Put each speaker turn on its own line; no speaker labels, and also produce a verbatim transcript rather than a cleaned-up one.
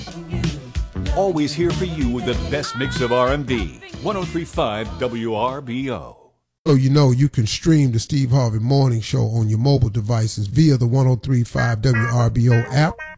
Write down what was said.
Always here for you with the best mix of R and B. ten thirty-five W R B O.
So you know you can stream the Steve Harvey Morning Show on your mobile devices via the ten thirty-five W R B O app.